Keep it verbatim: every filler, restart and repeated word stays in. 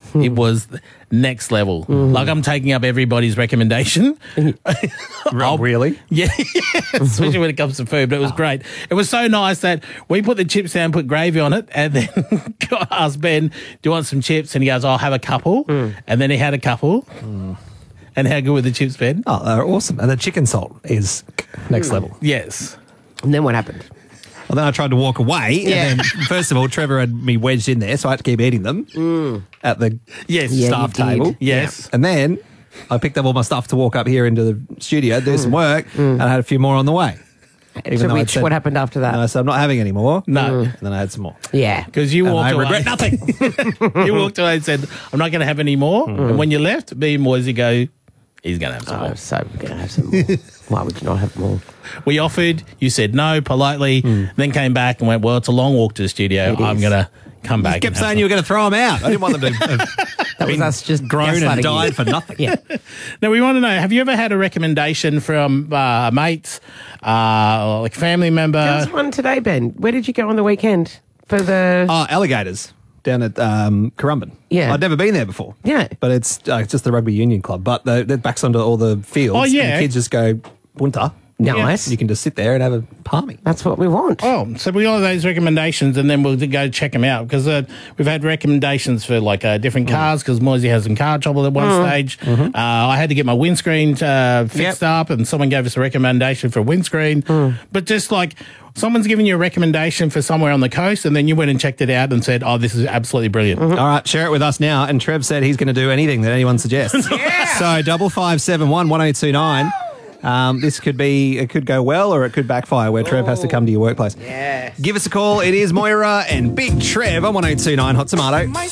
It was next level. Mm. Like I'm taking up everybody's recommendation. I'll- Really? Yeah, especially when it comes to food. But it was great. It was so nice that we put the chips down, put gravy on it, and then asked Ben, "Do you want some chips?" And he goes, "I'll have a couple." Mm. And then he had a couple. And how good were the chips, Ben? Oh, they're awesome. And the chicken salt is next level. Yes. And then what happened? Well, then I tried to walk away. Yeah. And then, first of all, Trevor had me wedged in there, so I had to keep eating them at the Yes. Yeah, staff you did. table. Yes. And then I picked up all my stuff to walk up here into the studio, do some work, and I had a few more on the way. Even So though I'd which, said- what happened after that? And I said, I'm not having any more. No. And then I had some more. Yeah. Because you And walked I away. regret nothing. You walked away and said, "I'm not going to have any more." And when you left, me and Moisey go, "He's going to have some Oh, more." so we're going to have some more. Why would you not have more? We offered, you said no politely, then came back and went, "Well, it's a long walk to the studio. It I'm is. going to come back." You kept and have saying you were going to throw them out. I didn't want them to have That was us just grown gaslighting and you. died for nothing. Yeah. some. Now, we want to know, have you ever had a recommendation from uh, mates, uh, or like family member? There was one today, Ben. Where did you go on the weekend for the? Oh, alligators down at um, Currumbin. Yeah. I'd never been there before. Yeah. But it's, uh, it's just the rugby union club. But the, it backs onto all the fields. Oh, yeah. And the kids just go, bunta. Nice. You can just sit there and have a palmy. That's what we want. Oh, so we got those recommendations, and then we'll go check them out because uh, we've had recommendations for like uh, different cars because Moisey has some car trouble at one stage. Uh, I had to get my windscreen uh, fixed up, and someone gave us a recommendation for a windscreen. But just like someone's giving you a recommendation for somewhere on the coast, and then you went and checked it out and said, "Oh, this is absolutely brilliant." All right, share it with us now. And Trev said he's going to do anything that anyone suggests. Yeah. So double five seven one one eight two nine. Um, this could be, it could go well or it could backfire where Trev has to come to your workplace. Yes. Give us a call. It is Moira and Big Trev on one eight two nine Hot Tomato.